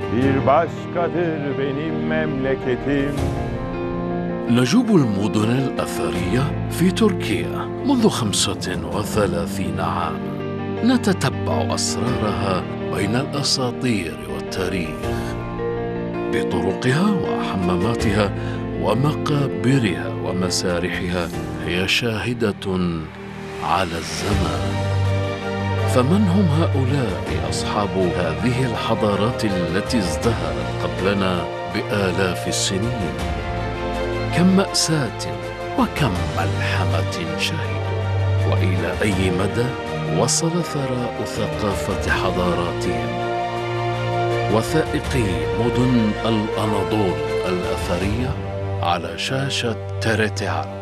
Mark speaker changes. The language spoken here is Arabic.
Speaker 1: bir başkadır benim memleketim.
Speaker 2: نجوب المدن الأثرية في تركيا منذ 35 عاماً. نتتبع أسرارها بين الأساطير والتاريخ بطرقها وحماماتها ومقابرها ومسارحها. هي شاهدة على الزمان. فمن هم هؤلاء أصحاب هذه الحضارات التي ازدهرت قبلنا بآلاف السنين؟ كم مأساة وكم ملحمة شهدوا، وإلى أي مدى وصل ثراء ثقافة حضاراتهم. وثائقي مدن الأناضول الأثرية على شاشة TRT.